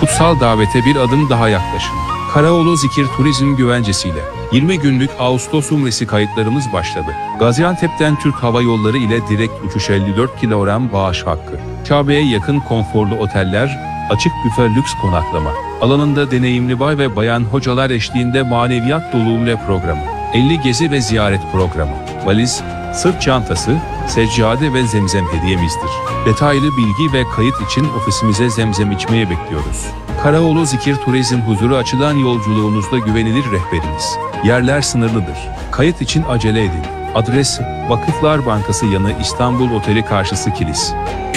Kutsal davete bir adım daha yaklaşın. Karaoğlu Zikir Turizm güvencesiyle 20 günlük Ağustos umresi kayıtlarımız başladı. Gaziantep'ten Türk Hava Yolları ile direkt uçuş, 54 kilogram bağış hakkı. Kabe'ye yakın konforlu oteller, açık büfe, lüks konaklama. Alanında deneyimli bay ve bayan hocalar eşliğinde maneviyat dolu umre programı. 50 gezi ve ziyaret programı. Valiz, sırt çantası, seccade ve zemzem hediyemizdir. Detaylı bilgi ve kayıt için ofisimize zemzem içmeye bekliyoruz. Karaoğlu Zikir Turizm, huzuru açılan yolculuğunuzda güvenilir rehberiniz. Yerler sınırlıdır. Kayıt için acele edin. Adres: Vakıflar Bankası yanı, İstanbul Oteli karşısı, Kilis.